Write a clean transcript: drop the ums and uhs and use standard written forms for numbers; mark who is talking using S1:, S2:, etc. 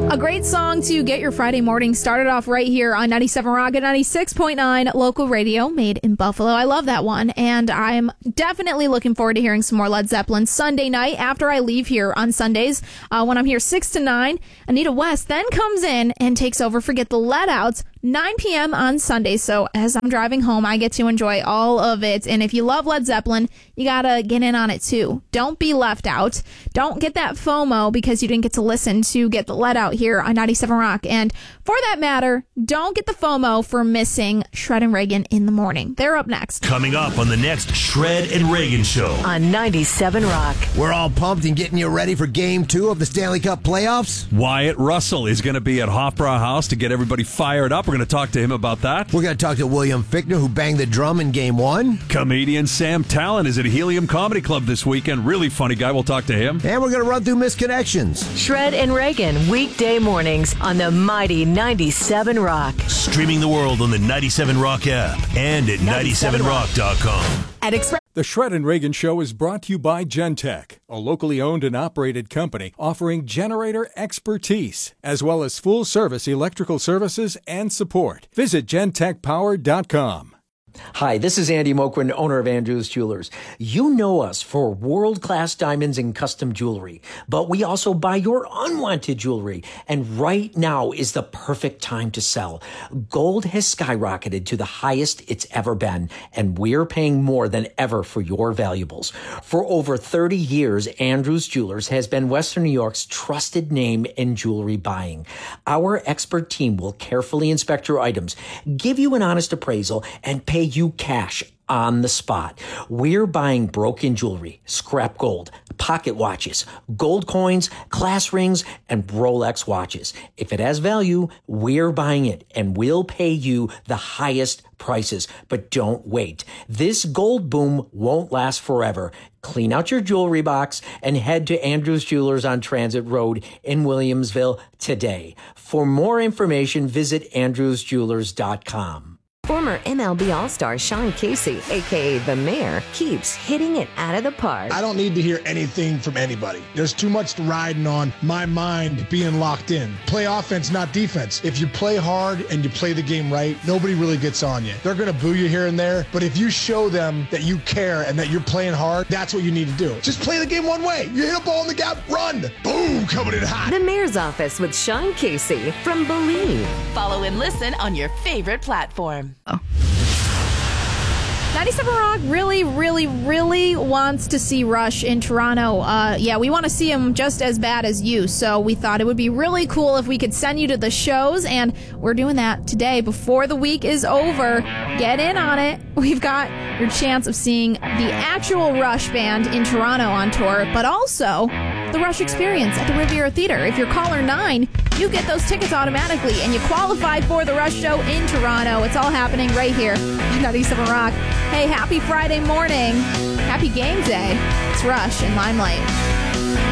S1: A great song to get your Friday morning started off right here on 97 Rock and 96.9 local radio made in Buffalo. I love that one, and I'm definitely looking forward to hearing some more Led Zeppelin Sunday night after I leave here on Sundays. When I'm here 6 to 9, Anita West then comes in and takes over for Get the Let Outs 9 p.m. on Sunday. So as I'm driving home, I get to enjoy all of it. And if you love Led Zeppelin, you gotta get in on it too. Don't be left out. Don't get that FOMO because you didn't get to listen to Get the Let Out here on 97 Rock. And for that matter, don't get the FOMO for missing Shred and Reagan in the morning. They're up next.
S2: Coming up on the next Shred and Reagan Show
S3: on 97 Rock.
S4: We're all pumped and getting you ready for Game 2 of the Stanley Cup playoffs.
S5: Wyatt Russell is going to be at Hofbrauhaus to get everybody fired up. We're going to talk to him about that.
S4: We're going to talk to William Fichtner, who banged the drum in Game 1.
S5: Comedian Sam Talent is at Helium Comedy Club this weekend. Really funny guy. We'll talk to him.
S4: And we're going to run through Misconnections.
S3: Shred and Reagan, weekday mornings on the mighty 97 Rock.
S2: Streaming the world on the 97 Rock app and at 97rock.com.
S3: At Express.
S6: The Shred and Reagan Show is brought to you by Gentech, a locally owned and operated company offering generator expertise, as well as full-service electrical services and support. Visit gentechpower.com.
S7: Hi, this is Andy Moquin, owner of Andrews Jewelers. You know us for world-class diamonds and custom jewelry, but we also buy your unwanted jewelry. And right now is the perfect time to sell. Gold has skyrocketed to the highest it's ever been, and we're paying more than ever for your valuables. For over 30 years, Andrews Jewelers has been Western New York's trusted name in jewelry buying. Our expert team will carefully inspect your items, give you an honest appraisal, and pay you cash on the spot. We're buying broken jewelry, scrap gold, pocket watches, gold coins, class rings, and Rolex watches. If it has value, we're buying it, and we'll pay you the highest prices. But don't wait. This gold boom won't last forever. Clean out your jewelry box and head to Andrews Jewelers on Transit Road in Williamsville today. For more information, visit andrewsjewelers.com.
S3: Former MLB All-Star Sean Casey, a.k.a. The Mayor, keeps hitting it out of the park.
S8: I don't need to hear anything from anybody. There's too much riding on my mind being locked in. Play offense, not defense. If you play hard and you play the game right, nobody really gets on you. They're going to boo you here and there, but if you show them that you care and that you're playing hard, that's what you need to do. Just play the game one way. You hit a ball in the gap, run. Boom, coming in hot.
S3: The Mayor's Office with Sean Casey from Believe.
S9: Follow and listen on your favorite platform.
S1: 97 Rock really wants to see Rush in Toronto. We want to see him just as bad as you, so we thought it would be really cool if we could send you to the shows, and we're doing that today before the week is over. Get in on it. We've got your chance of seeing the actual Rush band in Toronto on tour, but also the Rush Experience at the Riviera Theater. If you're caller 9, you get those tickets automatically, and you qualify for the Rush show in Toronto. It's all happening right here on 97 Rock. Hey, happy Friday morning. Happy game day. It's Rush in Limelight.